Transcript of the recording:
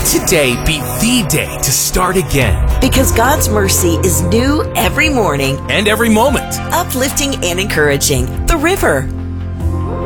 today be the day to start again. Because God's mercy is new every morning, And every moment. uplifting and encouraging. The River.